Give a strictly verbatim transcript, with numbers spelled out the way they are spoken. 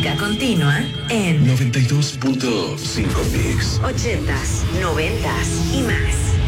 música continua en noventa y dos punto cinco Mix. ochentas, noventas y más.